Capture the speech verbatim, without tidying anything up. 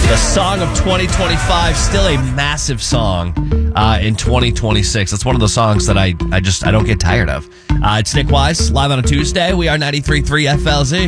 The song of twenty twenty-five, still a massive song uh, in twenty twenty-six. That's one of the songs that I, I just I don't get tired of. Uh, it's Nick Wise, live on a Tuesday. We are ninety-three point three F L Z.